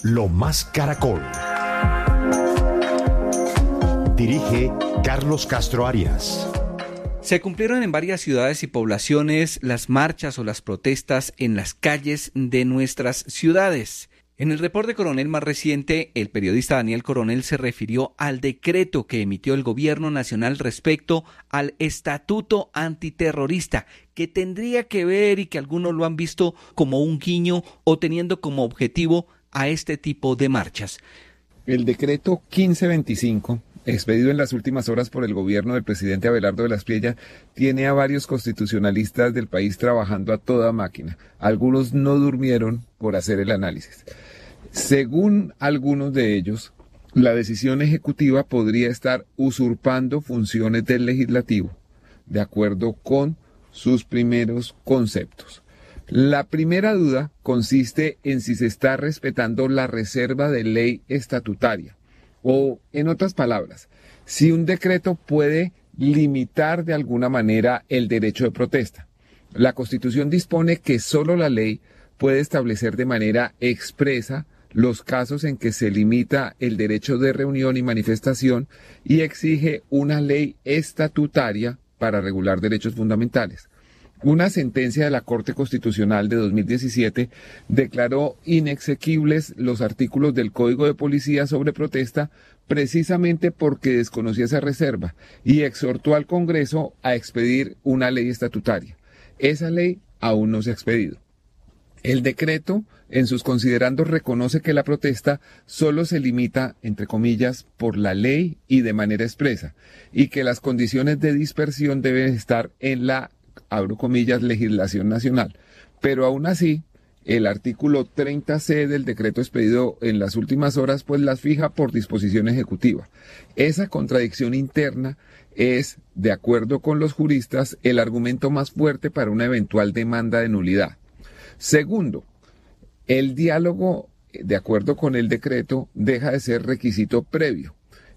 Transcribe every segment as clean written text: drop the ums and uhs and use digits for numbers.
Lo Más Caracol. Dirige Carlos Castro Arias. Se cumplieron en varias ciudades y poblaciones las marchas o las protestas en las calles de nuestras ciudades. En el reporte Coronel más reciente, el periodista Daniel Coronel se refirió al decreto que emitió el Gobierno Nacional respecto al Estatuto Antiterrorista, que tendría que ver y que algunos lo han visto como un guiño o teniendo como objetivo a este tipo de marchas. El decreto 1525, expedido en las últimas horas por el gobierno del presidente Abelardo de la Espriella, tiene a varios constitucionalistas del país trabajando a toda máquina. Algunos no durmieron por hacer el análisis. Según algunos de ellos, la decisión ejecutiva podría estar usurpando funciones del legislativo, de acuerdo con sus primeros conceptos. La primera duda consiste en si se está respetando la reserva de ley estatutaria, o, en otras palabras, si un decreto puede limitar de alguna manera el derecho de protesta. La Constitución dispone que solo la ley puede establecer de manera expresa los casos en que se limita el derecho de reunión y manifestación y exige una ley estatutaria para regular derechos fundamentales. Una sentencia de la Corte Constitucional de 2017 declaró inexequibles los artículos del Código de Policía sobre protesta precisamente porque desconocía esa reserva y exhortó al Congreso a expedir una ley estatutaria. Esa ley aún no se ha expedido. El decreto, en sus considerandos, reconoce que la protesta solo se limita, entre comillas, por la ley y de manera expresa, y que las condiciones de dispersión deben estar en la, abro comillas, legislación nacional. Pero aún así, el artículo 30C del decreto expedido en las últimas horas, pues las fija por disposición ejecutiva. Esa contradicción interna es, de acuerdo con los juristas, el argumento más fuerte para una eventual demanda de nulidad. Segundo, el diálogo, de acuerdo con el decreto, deja de ser requisito previo.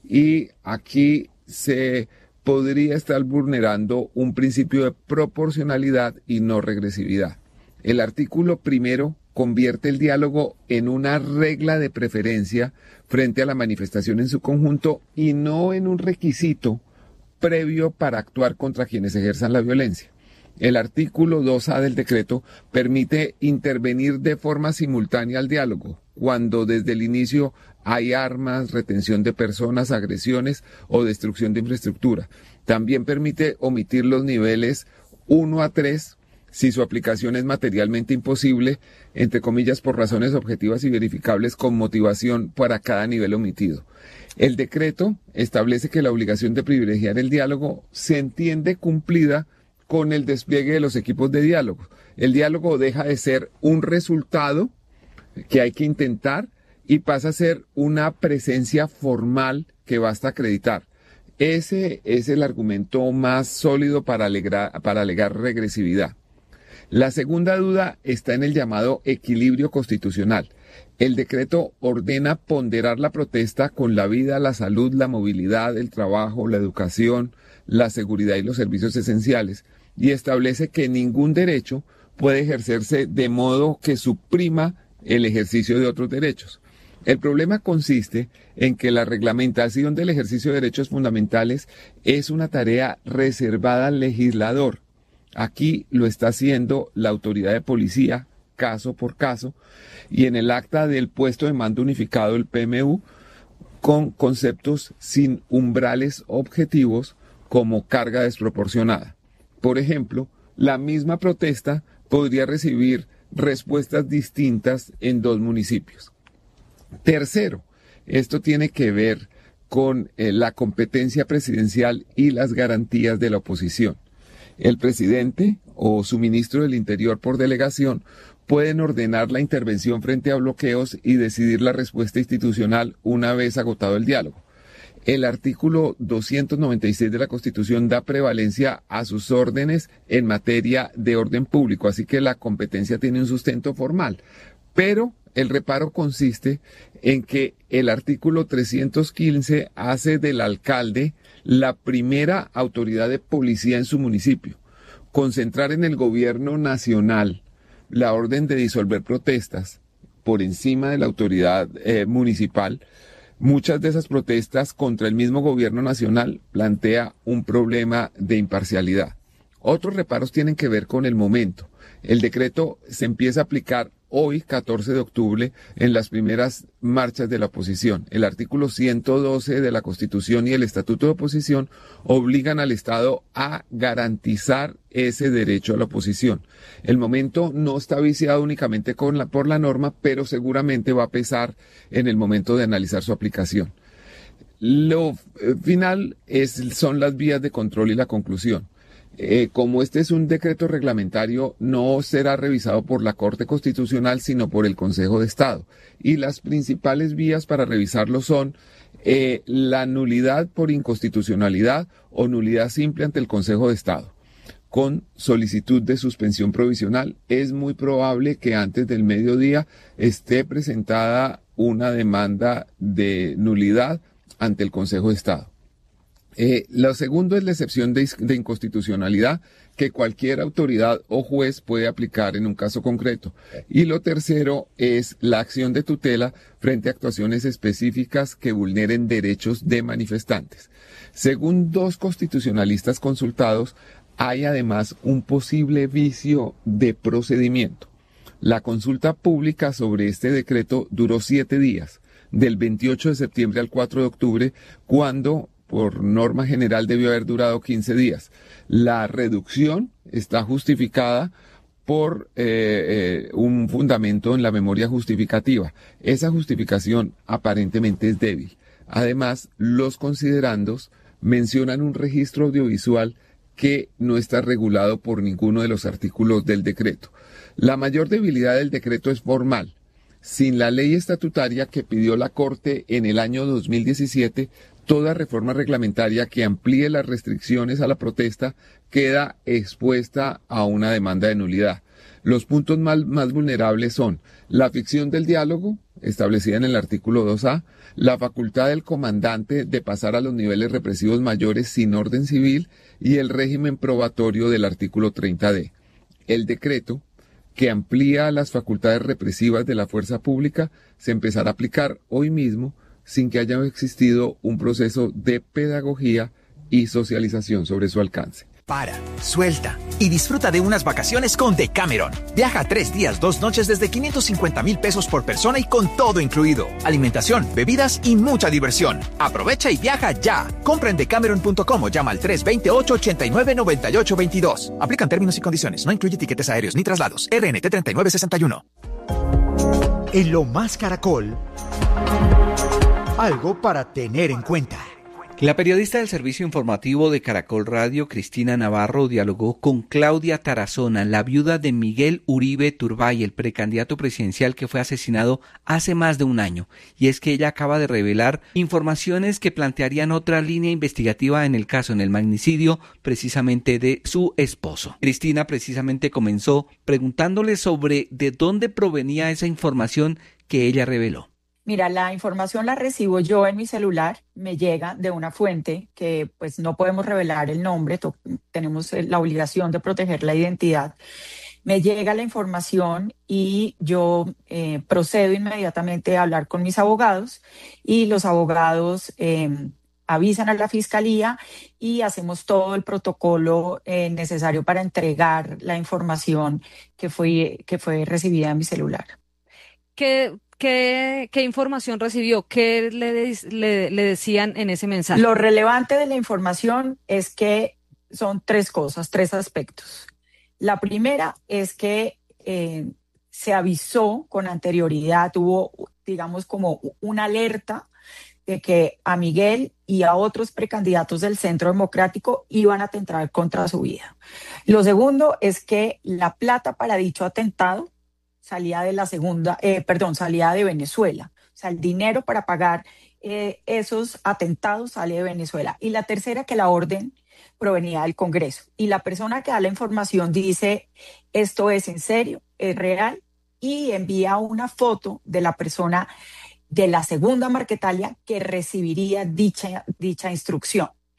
Y aquí se podría estar vulnerando un principio de proporcionalidad y no regresividad. El artículo primero convierte el diálogo en una regla de preferencia frente a la manifestación en su conjunto y no en un requisito previo para actuar contra quienes ejerzan la violencia. El artículo 2A del decreto permite intervenir de forma simultánea al diálogo, cuando desde el inicio hay armas, retención de personas, agresiones o destrucción de infraestructura. También permite omitir los niveles 1 a 3 si su aplicación es materialmente imposible, entre comillas, por razones objetivas y verificables con motivación para cada nivel omitido. El decreto establece que la obligación de privilegiar el diálogo se entiende cumplida con el despliegue de los equipos de diálogo. El diálogo deja de ser un resultado que hay que intentar y pasa a ser una presencia formal que basta acreditar. Ese es el argumento más sólido para alegar regresividad. La segunda duda está en el llamado equilibrio constitucional. El decreto ordena ponderar la protesta con la vida, la salud, la movilidad, el trabajo, la educación, la seguridad y los servicios esenciales, y establece que ningún derecho puede ejercerse de modo que suprima el ejercicio de otros derechos. El problema consiste en que la reglamentación del ejercicio de derechos fundamentales es una tarea reservada al legislador. Aquí lo está haciendo la autoridad de policía, caso por caso, y en el acta del puesto de mando unificado, el PMU, con conceptos sin umbrales objetivos como carga desproporcionada. Por ejemplo, la misma protesta podría recibir respuestas distintas en dos municipios. Tercero, esto tiene que ver con la competencia presidencial y las garantías de la oposición. El presidente o su ministro del Interior por delegación pueden ordenar la intervención frente a bloqueos y decidir la respuesta institucional una vez agotado el diálogo. El artículo 296 de la Constitución da prevalencia a sus órdenes en materia de orden público, así que la competencia tiene un sustento formal. Pero el reparo consiste en que el artículo 315 hace del alcalde la primera autoridad de policía en su municipio. Concentrar en el gobierno nacional la orden de disolver protestas por encima de la autoridad municipal, muchas de esas protestas contra el mismo gobierno nacional plantea un problema de imparcialidad. Otros reparos tienen que ver con el momento. El decreto se empieza a aplicar hoy, 14 de octubre, en las primeras marchas de la oposición. El artículo 112 de la Constitución y el Estatuto de Oposición obligan al Estado a garantizar ese derecho a la oposición. El momento no está viciado únicamente por la norma, pero seguramente va a pesar en el momento de analizar su aplicación. Lo final son las vías de control y la conclusión. Como este es un decreto reglamentario, no será revisado por la Corte Constitucional, sino por el Consejo de Estado. Y las principales vías para revisarlo son la nulidad por inconstitucionalidad o nulidad simple ante el Consejo de Estado. Con solicitud de suspensión provisional, es muy probable que antes del mediodía esté presentada una demanda de nulidad ante el Consejo de Estado. Lo segundo es la excepción de inconstitucionalidad que cualquier autoridad o juez puede aplicar en un caso concreto. Y lo tercero es la acción de tutela frente a actuaciones específicas que vulneren derechos de manifestantes. Según 2 constitucionalistas consultados, hay además un posible vicio de procedimiento. La consulta pública sobre este decreto duró 7 días, del 28 de septiembre al 4 de octubre, cuando por norma general debió haber durado 15 días. La reducción está justificada por un fundamento en la memoria justificativa. Esa justificación aparentemente es débil. Además, los considerandos mencionan un registro audiovisual que no está regulado por ninguno de los artículos del decreto. La mayor debilidad del decreto es formal. Sin la ley estatutaria que pidió la Corte en el año 2017, toda reforma reglamentaria que amplíe las restricciones a la protesta queda expuesta a una demanda de nulidad. Los puntos más vulnerables son la ficción del diálogo, establecida en el artículo 2A, la facultad del comandante de pasar a los niveles represivos mayores sin orden civil y el régimen probatorio del artículo 30D. El decreto, que amplía las facultades represivas de la fuerza pública, se empezará a aplicar hoy mismo, sin que haya existido un proceso de pedagogía y socialización sobre su alcance. Para, suelta y disfruta de unas vacaciones con Decameron. Viaja 3 días, 2 noches desde 550,000 pesos por persona y con todo incluido. Alimentación, bebidas y mucha diversión. Aprovecha y viaja ya. Compra en decameron.com o llama al 328-899822. Aplican términos y condiciones. No incluye tiquetes aéreos ni traslados. RNT 3961. En Lo Más Caracol, algo para tener en cuenta. La periodista del servicio informativo de Caracol Radio, Cristina Navarro, dialogó con Claudia Tarazona, la viuda de Miguel Uribe Turbay, el precandidato presidencial que fue asesinado hace más de un año. Y es que ella acaba de revelar informaciones que plantearían otra línea investigativa en el caso, en el magnicidio precisamente de su esposo. Cristina precisamente comenzó preguntándole sobre de dónde provenía esa información que ella reveló. Mira, la información la recibo yo en mi celular, me llega de una fuente que pues no podemos revelar el nombre, tenemos la obligación de proteger la identidad. Me llega la información y yo procedo inmediatamente a hablar con mis abogados y los abogados avisan a la fiscalía y hacemos todo el protocolo necesario para entregar la información que fue recibida en mi celular. ¿Qué información recibió? ¿Qué le decían en ese mensaje? Lo relevante de la información es que son 3 cosas, 3 aspectos. La primera es que se avisó con anterioridad, hubo, digamos, como una alerta de que a Miguel y a otros precandidatos del Centro Democrático iban a atentar contra su vida. Lo segundo es que la plata para dicho atentado salía de Venezuela. O sea, el dinero para pagar esos atentados sale de Venezuela. Y la tercera, que la orden provenía del Congreso. Y la persona que da la información dice, esto es en serio, es real, y envía una foto de la persona de la segunda Marquetalia que recibiría dicha instrucción.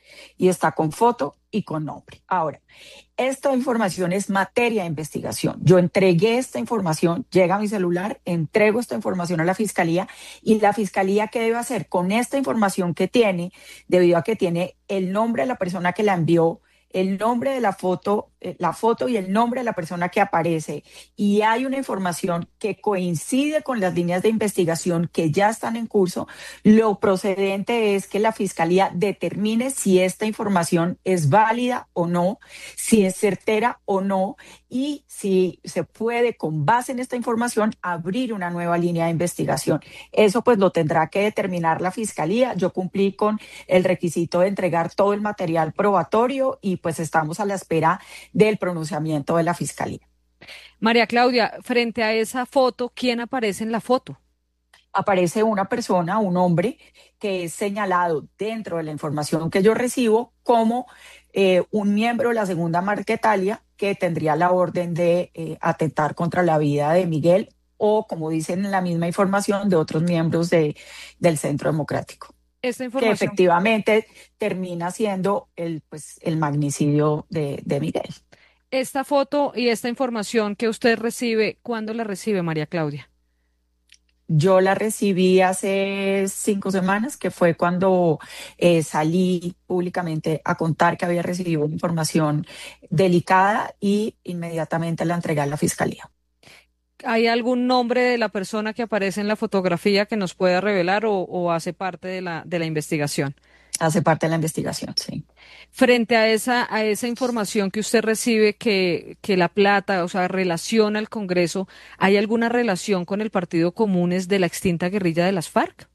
y está con foto y con nombre. Ahora, esta información es materia de investigación. Yo entregué esta información, llega a mi celular, entrego esta información a la fiscalía y la fiscalía, ¿qué debe hacer con esta información que tiene? Debido a que tiene el nombre de la persona que la envió, el nombre de la foto y el nombre de la persona que aparece, y hay una información que coincide con las líneas de investigación que ya están en curso, lo procedente es que la fiscalía determine si esta información es válida o no, si es certera o no, y si se puede, con base en esta información, abrir una nueva línea de investigación. Eso pues lo tendrá que determinar la fiscalía. Yo cumplí con el requisito de entregar todo el material probatorio y pues estamos a la espera del pronunciamiento de la fiscalía. María Claudia, frente a esa foto, ¿quién aparece en la foto? Aparece una persona, un hombre, que es señalado dentro de la información que yo recibo como un miembro de la Segunda Marquetalia que tendría la orden de atentar contra la vida de Miguel o, como dicen en la misma información, de otros miembros del Centro Democrático. Esta Que información, efectivamente termina siendo el magnicidio de Miguel. esta foto y esta información que usted recibe, ¿cuándo la recibe, María Claudia? Yo la recibí hace 5 semanas, que fue cuando salí públicamente a contar que había recibido información delicada y inmediatamente la entregué a la fiscalía. ¿Hay algún nombre de la persona que aparece en la fotografía que nos pueda revelar o hace parte de la investigación? Hace parte de la investigación, sí. Frente a esa información que usted recibe que La Plata, o sea, relaciona al Congreso, ¿hay alguna relación con el Partido Comunes de la extinta guerrilla de las FARC?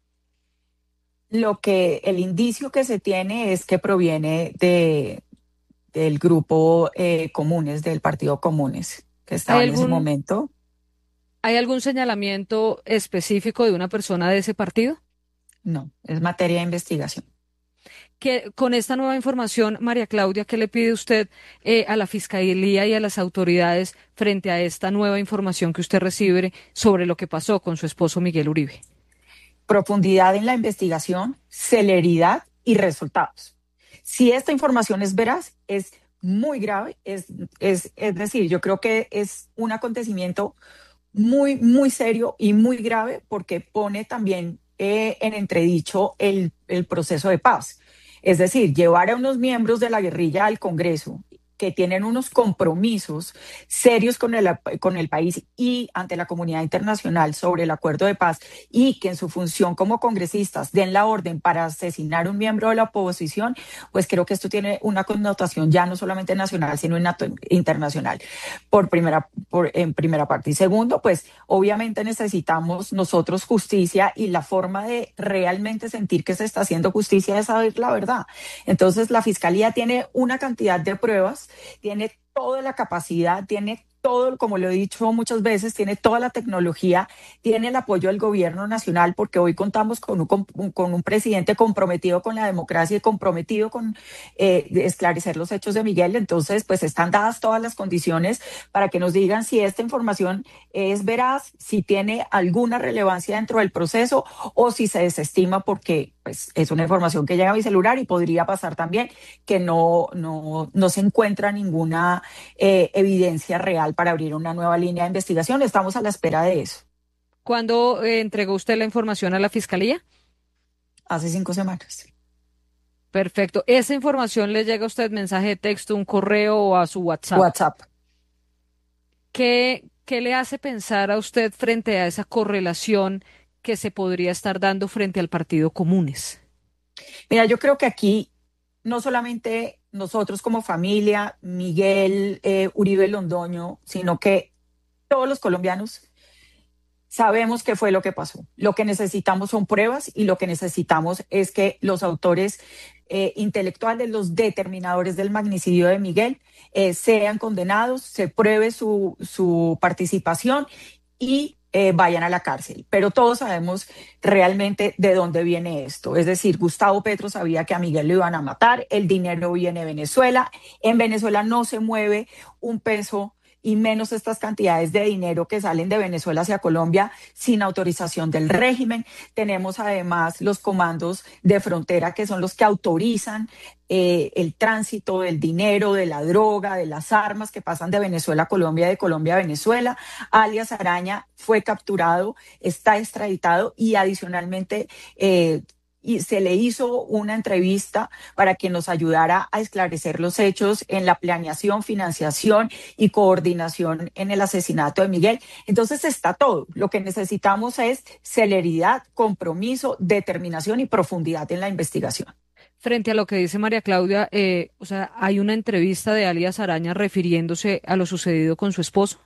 El indicio que se tiene es que proviene del grupo Comunes, del Partido Comunes, que estaba ¿Hay en ese momento. ¿Hay algún señalamiento específico de una persona de ese partido? No, es materia de investigación. Que con esta nueva información, María Claudia, ¿qué le pide usted a la Fiscalía y a las autoridades frente a esta nueva información que usted recibe sobre lo que pasó con su esposo Miguel Uribe? Profundidad en la investigación, celeridad y resultados. Si esta información es veraz, es muy grave, es decir, yo creo que es un acontecimiento muy, muy serio y muy grave porque pone también en entredicho el proceso de paz. Es decir, llevar a unos miembros de la guerrilla al Congreso que tienen unos compromisos serios con el país y ante la comunidad internacional sobre el acuerdo de paz y que en su función como congresistas den la orden para asesinar a un miembro de la oposición, pues creo que esto tiene una connotación ya no solamente nacional, sino internacional, en primera parte. Y segundo, pues obviamente necesitamos nosotros justicia y la forma de realmente sentir que se está haciendo justicia es saber la verdad. Entonces la Fiscalía tiene una cantidad de pruebas, tiene toda la capacidad, tiene todo, como lo he dicho muchas veces, tiene toda la tecnología, tiene el apoyo del gobierno nacional, porque hoy contamos con un presidente comprometido con la democracia y comprometido con esclarecer los hechos de Miguel. Entonces, pues están dadas todas las condiciones para que nos digan si esta información es veraz, si tiene alguna relevancia dentro del proceso o si se desestima porque pues, es una información que llega a mi celular y podría pasar también que no se encuentra ninguna evidencia real para abrir una nueva línea de investigación. Estamos a la espera de eso. ¿Cuándo entregó usted la información a la Fiscalía? Hace 5 semanas. Perfecto. ¿Esa información le llega a usted mensaje de texto, un correo o a su WhatsApp? WhatsApp. ¿Qué le hace pensar a usted frente a esa correlación que se podría estar dando frente al Partido Comunes? Mira, yo creo que aquí no solamente nosotros como familia, Miguel Uribe Londoño, sino que todos los colombianos sabemos qué fue lo que pasó. Lo que necesitamos son pruebas y lo que necesitamos es que los autores intelectuales, los determinadores del magnicidio de Miguel, sean condenados, se pruebe su participación y vayan a la cárcel. Pero todos sabemos realmente de dónde viene esto. Es decir, Gustavo Petro sabía que a Miguel lo iban a matar, el dinero viene de Venezuela, en Venezuela no se mueve un peso y menos estas cantidades de dinero que salen de Venezuela hacia Colombia sin autorización del régimen. Tenemos además los comandos de frontera, que son los que autorizan el tránsito del dinero, de la droga, de las armas que pasan de Venezuela a Colombia, de Colombia a Venezuela. Alias Araña fue capturado, está extraditado y adicionalmente y se le hizo una entrevista para que nos ayudara a esclarecer los hechos en la planeación, financiación y coordinación en el asesinato de Miguel. Entonces está todo. Lo que necesitamos es celeridad, compromiso, determinación y profundidad en la investigación. Frente a lo que dice María Claudia, hay una entrevista de alias Araña refiriéndose a lo sucedido con su esposo.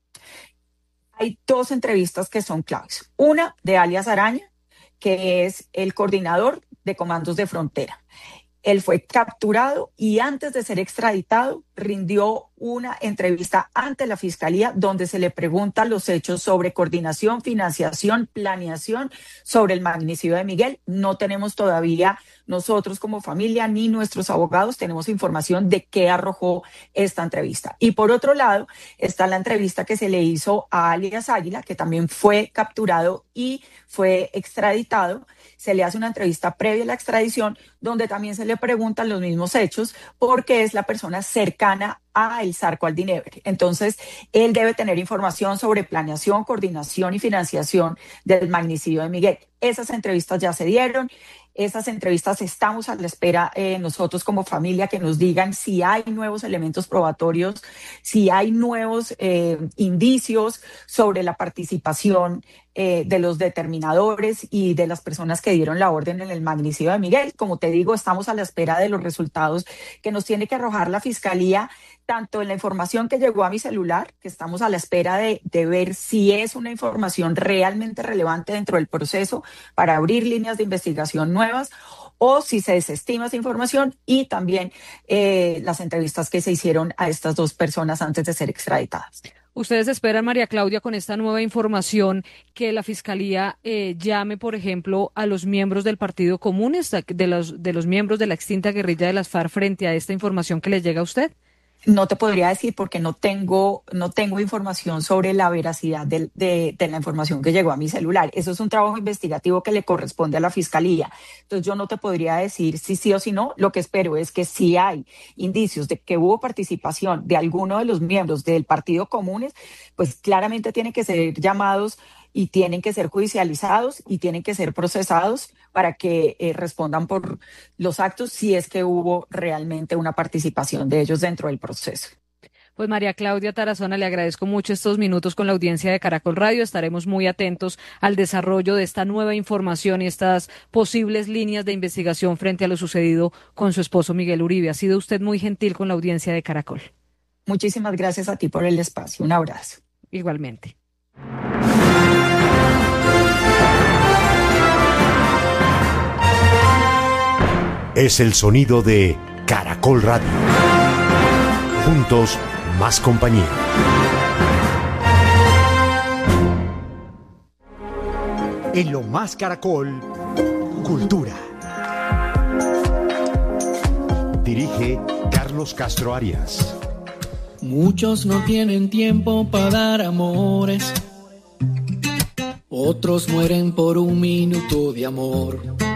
Hay dos entrevistas que son claves. Una de alias Araña, que es el coordinador de comandos de frontera. Él fue capturado y antes de ser extraditado rindió una entrevista ante la Fiscalía donde se le preguntan los hechos sobre coordinación, financiación, planeación sobre el magnicidio de Miguel. No tenemos todavía nosotros como familia ni nuestros abogados tenemos información de qué arrojó esta entrevista. Y por otro lado está la entrevista que se le hizo a alias Águila, que también fue capturado y fue extraditado. Se le hace una entrevista previa a la extradición donde también se le preguntan los mismos hechos porque es la persona cercana a el Zarco Aldínebre. Entonces, él debe tener información sobre planeación, coordinación y financiación del magnicidio de Miguel. Esas entrevistas ya se dieron. Esas entrevistas estamos a la espera nosotros como familia que nos digan si hay nuevos elementos probatorios, si hay nuevos indicios sobre la participación de los determinadores y de las personas que dieron la orden en el magnicidio de Miguel. Como te digo, estamos a la espera de los resultados que nos tiene que arrojar la Fiscalía, tanto en la información que llegó a mi celular, que estamos a la espera de ver si es una información realmente relevante dentro del proceso para abrir líneas de investigación nuevas, o si se desestima esa información, y también las entrevistas que se hicieron a estas dos personas antes de ser extraditadas. ¿Ustedes esperan, María Claudia, con esta nueva información, que la Fiscalía llame, por ejemplo, a los miembros del Partido Comunes, de los miembros de la extinta guerrilla de las FARC frente a esta información que les llega a usted? No te podría decir porque no tengo información sobre la veracidad de la información que llegó a mi celular. Eso es un trabajo investigativo que le corresponde a la Fiscalía. Entonces yo no te podría decir si sí o si no. Lo que espero es que si hay indicios de que hubo participación de alguno de los miembros del Partido Comunes, pues claramente tienen que ser llamados y tienen que ser judicializados y tienen que ser procesados para que respondan por los actos si es que hubo realmente una participación de ellos dentro del proceso. Pues María Claudia Tarazona, le agradezco mucho estos minutos con la audiencia de Caracol Radio. Estaremos muy atentos al desarrollo de esta nueva información y estas posibles líneas de investigación frente a lo sucedido con su esposo Miguel Uribe. Ha sido usted muy gentil con la audiencia de Caracol. Muchísimas gracias a ti por el espacio. Un abrazo. Igualmente. Es el sonido de Caracol Radio. Juntos, más compañía. En Lo Más Caracol, Cultura. Dirige Carlos Castro Arias. Muchos no tienen tiempo para dar amores. Otros mueren por un minuto de amor.